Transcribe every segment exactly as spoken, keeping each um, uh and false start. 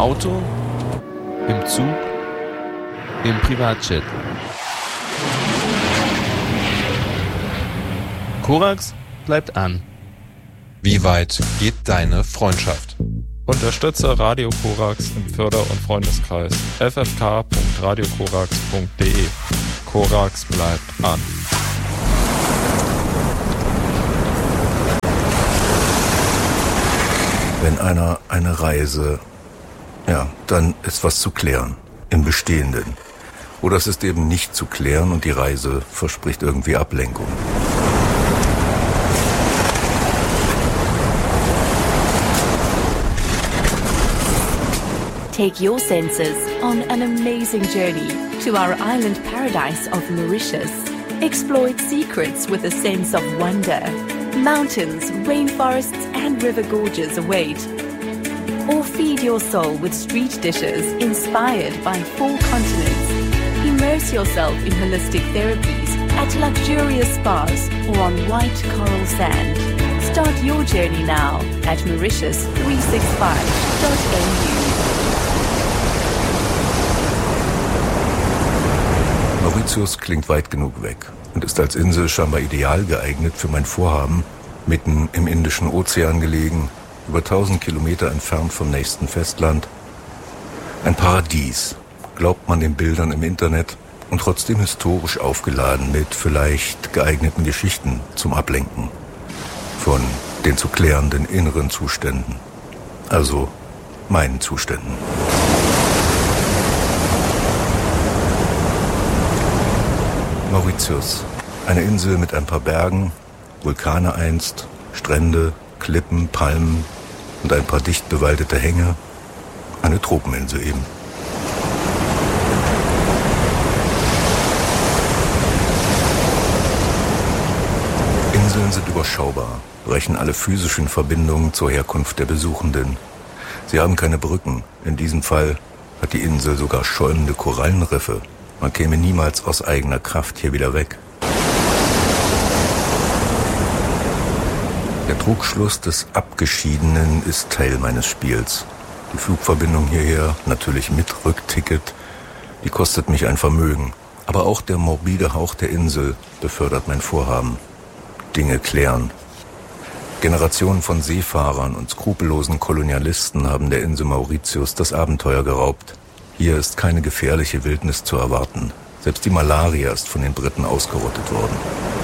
Auto, im Zug, im Privatjet. Korax bleibt an. Wie weit geht deine Freundschaft? Unterstütze Radio Korax im Förder- und Freundeskreis. f f k punkt radio korax punkt d e. Korax bleibt an. Wenn einer eine Reise, ja, dann ist was zu klären im Bestehenden. Oder es ist eben nicht zu klären und die Reise verspricht irgendwie Ablenkung. Take your senses on an amazing journey to our island paradise of Mauritius. Exploit secrets with a sense of wonder. Mountains, rainforests and river gorges await. Or feed your soul with street dishes inspired by four continents. Immerse yourself in holistic therapies at luxurious spas or on white coral sand. Start your journey now at mauritius three sixty-five dot m u. Mauritius klingt weit genug weg und ist als Insel scheinbar ideal geeignet für mein Vorhaben, mitten im Indischen Ozean gelegen, über tausend Kilometer entfernt vom nächsten Festland. Ein Paradies, glaubt man den Bildern im Internet, und trotzdem historisch aufgeladen mit vielleicht geeigneten Geschichten zum Ablenken von den zu klärenden inneren Zuständen, also meinen Zuständen. Mauritius, eine Insel mit ein paar Bergen, Vulkane einst, Strände, Klippen, Palmen und ein paar dicht bewaldete Hänge. Eine Tropeninsel eben. Inseln sind überschaubar, brechen alle physischen Verbindungen zur Herkunft der Besuchenden. Sie haben keine Brücken. In diesem Fall hat die Insel sogar schäumende Korallenriffe. Man käme niemals aus eigener Kraft hier wieder weg. Der Trugschluss des Abgeschiedenen ist Teil meines Spiels. Die Flugverbindung hierher, natürlich mit Rückticket, die kostet mich ein Vermögen. Aber auch der morbide Hauch der Insel befördert mein Vorhaben. Dinge klären. Generationen von Seefahrern und skrupellosen Kolonialisten haben der Insel Mauritius das Abenteuer geraubt. Hier ist keine gefährliche Wildnis zu erwarten. Selbst die Malaria ist von den Briten ausgerottet worden.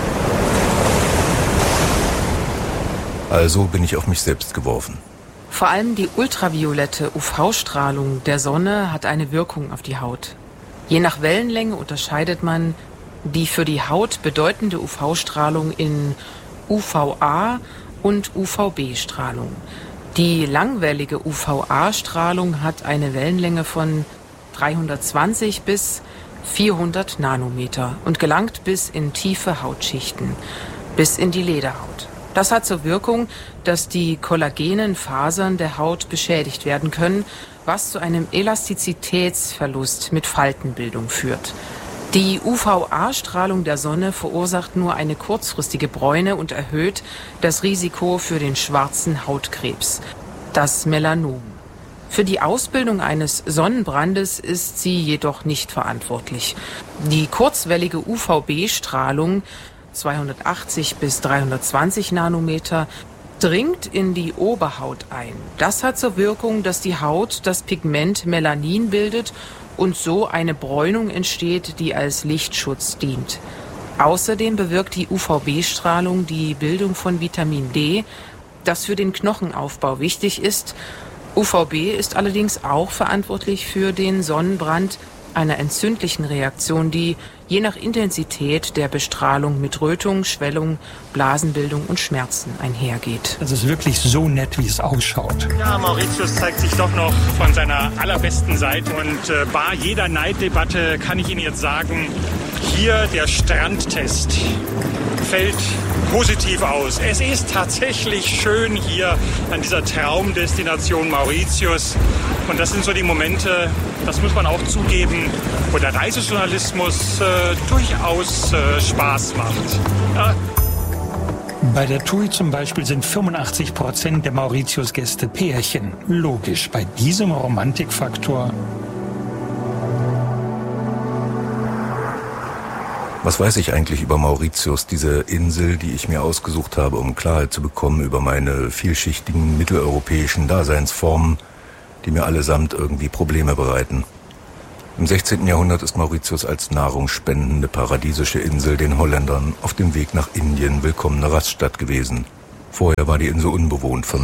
Also bin ich auf mich selbst geworfen. Vor allem die ultraviolette U V-Strahlung der Sonne hat eine Wirkung auf die Haut. Je nach Wellenlänge unterscheidet man die für die Haut bedeutende U V-Strahlung in U V A und U V B-Strahlung. Die langwellige U V A-Strahlung hat eine Wellenlänge von dreihundertzwanzig bis vierhundert Nanometer und gelangt bis in tiefe Hautschichten, bis in die Lederhaut. Das hat zur Wirkung, dass die kollagenen Fasern der Haut beschädigt werden können, was zu einem Elastizitätsverlust mit Faltenbildung führt. Die U V A-Strahlung der Sonne verursacht nur eine kurzfristige Bräune und erhöht das Risiko für den schwarzen Hautkrebs, das Melanom. Für die Ausbildung eines Sonnenbrandes ist sie jedoch nicht verantwortlich. Die kurzwellige U V B-Strahlung, zweihundertachtzig bis dreihundertzwanzig Nanometer, dringt in die Oberhaut ein. Das hat zur Wirkung, dass die Haut das Pigment Melanin bildet und so eine Bräunung entsteht, die als Lichtschutz dient. Außerdem bewirkt die U V B-Strahlung die Bildung von Vitamin D, das für den Knochenaufbau wichtig ist. U V B ist allerdings auch verantwortlich für den Sonnenbrand, einer entzündlichen Reaktion, die je nach Intensität der Bestrahlung mit Rötung, Schwellung, Blasenbildung und Schmerzen einhergeht. Es ist wirklich so nett, wie es ausschaut. Ja, Mauritius zeigt sich doch noch von seiner allerbesten Seite und äh, bar jeder Neiddebatte kann ich Ihnen jetzt sagen, hier der Strandtest fällt positiv aus. Es ist tatsächlich schön hier an dieser Traumdestination Mauritius. Und das sind so die Momente, das muss man auch zugeben, wo der Reisejournalismus äh, durchaus äh, Spaß macht. Ja. Bei der T U I zum Beispiel sind fünfundachtzig Prozent der Mauritius-Gäste Pärchen. Logisch, bei diesem Romantikfaktor. Was weiß ich eigentlich über Mauritius, diese Insel, die ich mir ausgesucht habe, um Klarheit zu bekommen über meine vielschichtigen mitteleuropäischen Daseinsformen, die mir allesamt irgendwie Probleme bereiten? Im sechzehnten Jahrhundert ist Mauritius als nahrungsspendende paradiesische Insel den Holländern auf dem Weg nach Indien willkommene Raststatt gewesen. Vorher war die Insel unbewohnt von